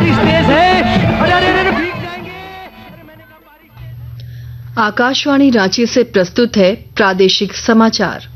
बारिश तेज है। अरे भीग जाएंगे। मैंने कहा बारिश। आकाशवाणी रांची से प्रस्तुत है प्रादेशिक समाचार।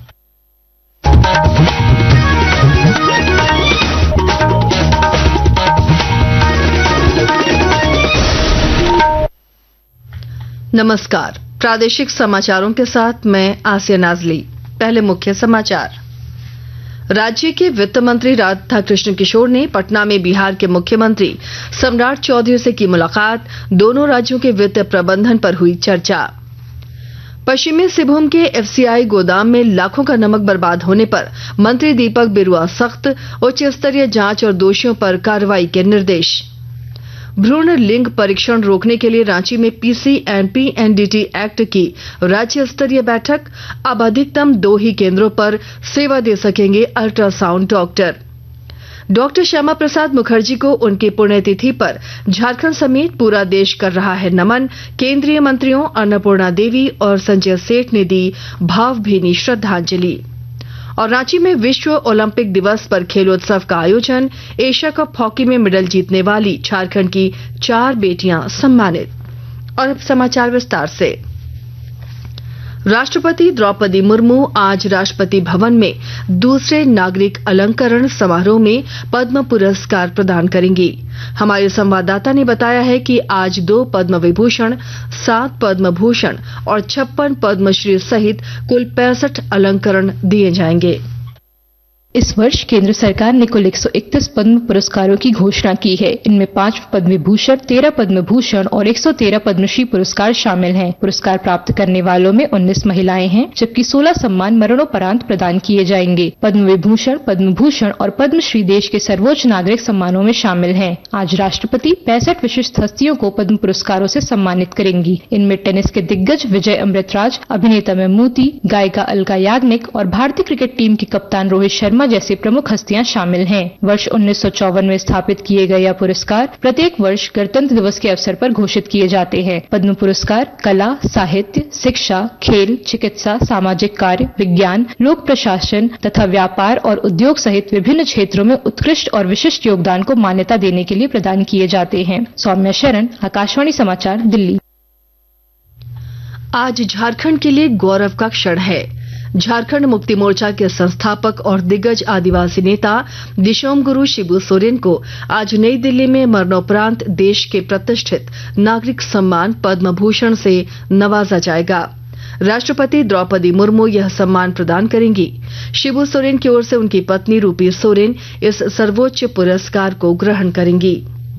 नमस्कार, प्रादेशिक समाचारों के साथ मैं आसिया नाजली। पहले मुख्य समाचार। राज्य के वित्त मंत्री राधाकृष्ण किशोर ने पटना में बिहार के मुख्यमंत्री सम्राट चौधरी से की मुलाकात। दोनों राज्यों के वित्त प्रबंधन पर हुई चर्चा। पश्चिमी सिंहभूम के एफसीआई गोदाम में लाखों का नमक बर्बाद होने पर मंत्री दीपक बिरुआ सख्त। उच्च स्तरीय जांच और दोषियों पर कार्रवाई के निर्देश। भ्रूण लिंग परीक्षण रोकने के लिए रांची में पीसी एंड पीएनडीटी एक्ट की राज्य स्तरीय बैठक। अब अधिकतम 2 ही केंद्रों पर सेवा दे सकेंगे ultrasound doctor. Doctor Shyama Prasad Mukherjee को उनकी पुण्यतिथि पर झारखंड समेत पूरा देश कर रहा है नमन। केंद्रीय मंत्रियों अन्नपूर्णा देवी और संजय सेठ ने दी भावभीनी श्रद्धांजलि। और रांची में विश्व ओलंपिक दिवस पर खेलोत्सव का आयोजन। एशिया कप हॉकी में मेडल जीतने वाली झारखंड की 4 बेटियां सम्मानित। और अब समाचार विस्तार से। राष्ट्रपति द्रौपदी मुर्मू आज राष्ट्रपति भवन में दूसरे नागरिक अलंकरण समारोह में पद्म पुरस्कार प्रदान करेंगी। हमारे संवाददाता ने बताया है कि आज 2 पद्म विभूषण, 7 पद्म भूषण और 56 पद्मश्री सहित कुल 65 अलंकरण दिए जाएंगे। इस वर्ष केंद्र सरकार ने कुल 131 पद्म पुरस्कारों की घोषणा की है। इनमें 5 पद्म विभूषण, 13 पद्म भूषण और 113 पद्मश्री पुरस्कार शामिल हैं। पुरस्कार प्राप्त करने वालों में 19 महिलाएं हैं, जबकि 16 सम्मान मरणोपरांत प्रदान किए जाएंगे। पद्म विभूषण, पद्म भूषण और पद्मश्री देश के सर्वोच्च नागरिक सम्मानों में शामिल हैं। आज राष्ट्रपति 65 विशिष्ट हस्तियों को पद्म पुरस्कारों से सम्मानित करेंगी। इनमें टेनिस के दिग्गज विजय अमृतराज, अभिनेता ममूटी, गायिका अलका याग्निक और भारतीय क्रिकेट टीम के कप्तान रोहित शर्मा जैसी प्रमुख हस्तियां शामिल हैं। वर्ष 1954 में स्थापित किए गए यह पुरस्कार प्रत्येक वर्ष गणतंत्र दिवस के अवसर पर घोषित किए जाते हैं। पद्म पुरस्कार कला, साहित्य, शिक्षा, खेल, चिकित्सा, सामाजिक कार्य, विज्ञान, लोक प्रशासन तथा व्यापार और उद्योग सहित विभिन्न क्षेत्रों में उत्कृष्ट और विशिष्ट योगदान को मान्यता देने के लिए प्रदान किए जाते हैं। सौम्या शरण, आकाशवाणी समाचार, दिल्ली। आज झारखंड के लिए गौरव का क्षण है। झारखंड मुक्ति मोर्चा के संस्थापक और दिग्गज आदिवासी नेता दिशोम गुरु शिबू सोरेन को आज नई दिल्ली में मरणोपरांत देश के प्रतिष्ठित नागरिक सम्मान पद्म भूषण से नवाजा जाएगा। राष्ट्रपति द्रौपदी मुर्मू यह सम्मान प्रदान करेंगी। शिबू सोरेन की ओर से उनकी पत्नी रूपी सोरेन इस सर्वोच्च पुरस्कार को ग्रहण करेंगी।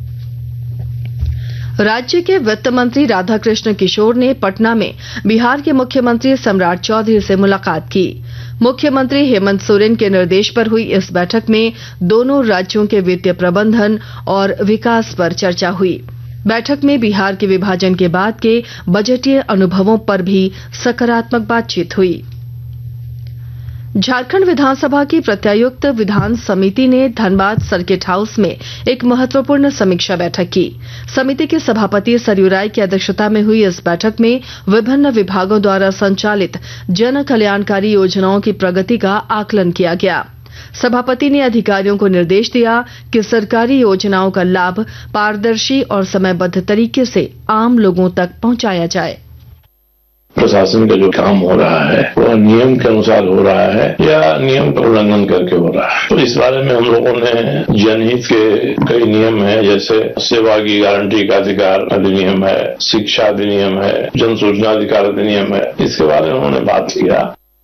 राज्य के वित्त मंत्री राधाकृष्ण किशोर ने पटना में बिहार के मुख्यमंत्री सम्राट चौधरी से मुलाकात की। मुख्यमंत्री हेमंत सोरेन के निर्देश पर हुई इस बैठक में दोनों राज्यों के वित्तीय प्रबंधन और विकास पर चर्चा हुई। बैठक में बिहार के विभाजन के बाद के बजटीय अनुभवों पर भी सकारात्मक बातचीत हुई। झारखंड विधानसभा की प्रत्यायुक्त विधान समिति ने धनबाद सर्किट हाउस में एक महत्वपूर्ण समीक्षा बैठक की। समिति के सभापति सरयू राय की अध्यक्षता में हुई इस बैठक में विभिन्न विभागों द्वारा संचालित जन कल्याणकारी योजनाओं की प्रगति का आकलन किया गया। सभापति ने अधिकारियों को निर्देश दिया कि सरकारी योजनाओं का लाभ पारदर्शी और समयबद्ध तरीके से आम लोगों तक पहुंचाया जाए। प्रशासन का जो काम हो रहा है वह नियम के अनुसार हो रहा है या नियम का उल्लंघन करके हो रहा है। तो इस बारे में हम लोगों ने जनहित के कई नियम है, जैसे सेवा की गारंटी का अधिकार अधिनियम है, शिक्षा अधिनियम है, जन सूचना अधिकार अधिनियम है, इसके बारे में उन्होंने बात किया।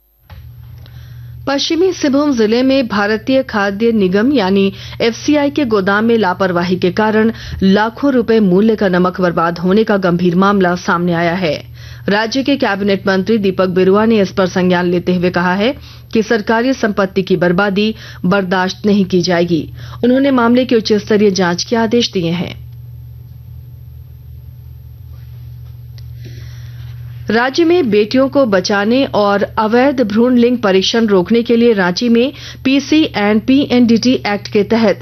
पश्चिमी सिंहभूम जिले में भारतीय खाद्य निगम यानी एफसीआई के गोदाम में लापरवाही के कारण लाखों रुपए मूल्य का नमक बर्बाद होने का गंभीर मामला सामने आया है। राज्य के कैबिनेट मंत्री दीपक बिरुआ ने इस पर संज्ञान लेते हुए कहा है कि सरकारी संपत्ति की बर्बादी बर्दाश्त नहीं की जाएगी। उन्होंने मामले की उच्च स्तरीय जांच के आदेश दिए हैं। राज्य में बेटियों को बचाने और अवैध भ्रूण लिंग परीक्षण रोकने के लिए रांची में पीसी एंड पीएनडीटी एक्ट के तहत